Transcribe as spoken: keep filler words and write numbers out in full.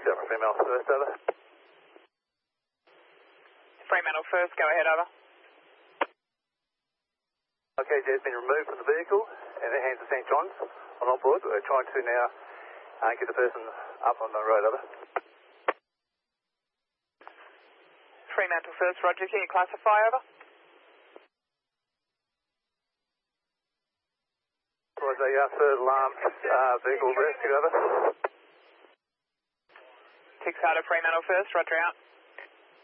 Discover Fremantle first, over. Fremantle first, go ahead, over. Okay, Jed's been removed from the vehicle and it hands to St John's on on board. We're trying to now uh, get the person up on the road, over. Fremantle first, Roger, can you classify, over? Was a uh, third alarm uh, vehicle rescue, over. Six out of Fremantle first, Roger out.